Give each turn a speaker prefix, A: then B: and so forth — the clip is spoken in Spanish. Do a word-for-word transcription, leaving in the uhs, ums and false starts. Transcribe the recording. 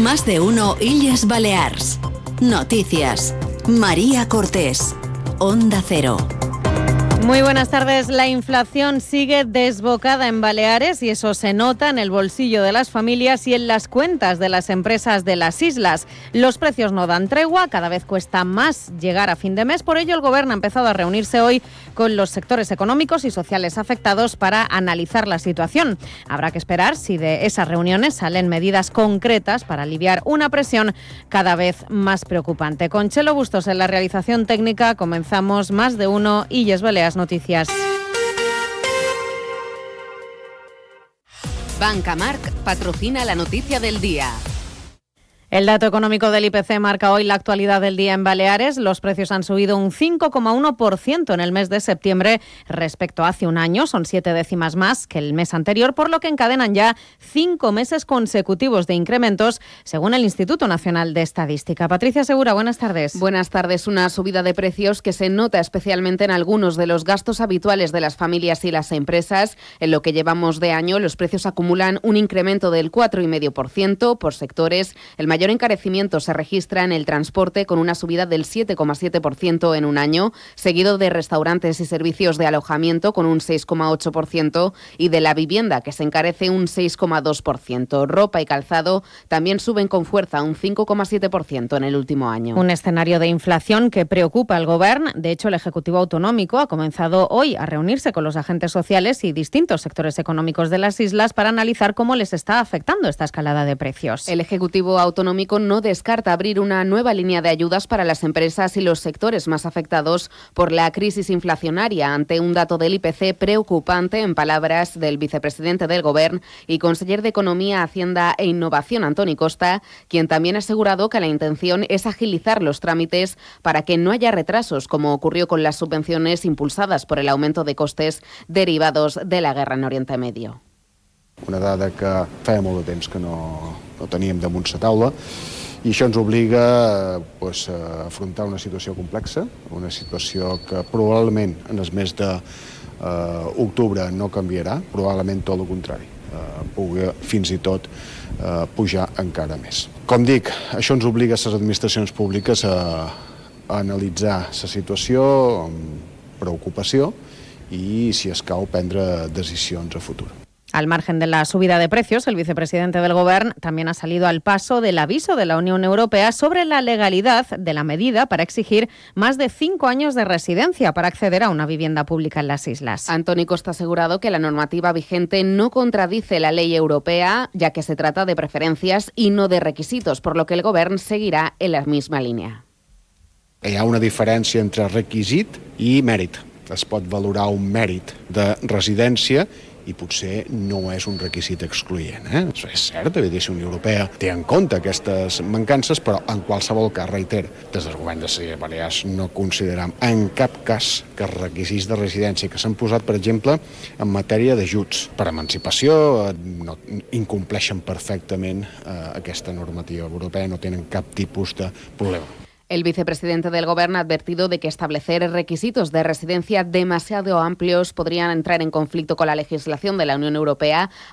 A: Más de uno Illes Balears. Noticias. María Cortés. Onda Cero.
B: Muy buenas tardes. La inflación sigue desbocada en Baleares y eso se nota en el bolsillo de las familias y en las cuentas de las empresas de las islas. Los precios no dan tregua, cada vez cuesta más llegar a fin de mes. Por ello, el Gobierno ha empezado a reunirse hoy con los sectores económicos y sociales afectados para analizar la situación. Habrá que esperar si de esas reuniones salen medidas concretas para aliviar una presión cada vez más preocupante. Con Chelo Bustos en la realización técnica comenzamos Más de uno Illes Balears Noticias.
C: Bancamarc patrocina la noticia del día.
B: El dato económico del I P C marca hoy la actualidad del día en Baleares. Los precios han subido un cinco coma uno por ciento en el mes de septiembre respecto a hace un año. Son siete décimas más que el mes anterior, por lo que encadenan ya cinco meses consecutivos de incrementos, según el Instituto Nacional de Estadística. Patricia Segura, buenas tardes.
C: Buenas tardes. Una subida de precios que se nota especialmente en algunos de los gastos habituales de las familias y las empresas. En lo que llevamos de año, los precios acumulan un incremento del cuatro coma cinco por ciento por sectores. El mayor mayor encarecimiento se registra en el transporte, con una subida del siete coma siete por ciento en un año, seguido de restaurantes y servicios de alojamiento con un seis coma ocho por ciento y de la vivienda, que se encarece un seis coma dos por ciento. Ropa y calzado también suben con fuerza, un cinco coma siete por ciento en el último año.
B: Un escenario de inflación que preocupa al Gobierno. De hecho, el Ejecutivo Autonómico ha comenzado hoy a reunirse con los agentes sociales y distintos sectores económicos de las islas para analizar cómo les está afectando esta escalada de precios.
C: El Ejecutivo Autonómico no descarta abrir una nueva línea de ayudas para las empresas y los sectores más afectados por la crisis inflacionaria, ante un dato del I P C preocupante, en palabras del vicepresidente del Gobierno y conseller de Economía, Hacienda e Innovación, Antoni Costa, quien también ha asegurado que la intención es agilizar los trámites para que no haya retrasos, como ocurrió con las subvenciones impulsadas por el aumento de costes derivados de la guerra en Oriente Medio.
D: Una dada que feia molt de temps que no, no teníem damunt la taula i això ens obliga pues, a afrontar una situació complexa, una situació que probablement en el mes d'octubre uh, no canviarà, probablement tot el contrari, uh, pugui fins i tot uh, pujar encara més. Com dic, això ens obliga a les administracions públiques a, a analitzar la situació amb preocupació i, si escau, prendre decisions a futur.
B: Al margen de la subida de precios, el vicepresidente del Gobierno también ha salido al paso del aviso de la Unión Europea sobre la legalidad de la medida para exigir más de cinco años de residencia para acceder a una vivienda pública en las islas.
C: Antoni Costa ha asegurado que la normativa vigente no contradice la ley europea, ya que se trata de preferencias y no de requisitos, por lo que el Gobierno seguirá en la misma línea.
D: Hi ha una diferència entre requisit i mèrit. Es pot valorar un mèrit de residència i potser no és un requisit excloent. Eh? Això és cert, la Unió Europea té en compte aquestes mancances, però en qualsevol cas, reiter, des del govern de les Illes Balears no consideram en cap cas que els requisits de residència que s'han posat, per exemple, en matèria d'ajuts per emancipació, no, incompleixen perfectament eh, aquesta normativa europea, no tenen cap tipus de problema.
C: El vicepresidente del Gobierno ha advertido de que establecer requisitos de residencia demasiado amplios podrían entrar en conflicto con la legislación de la Unión Europea,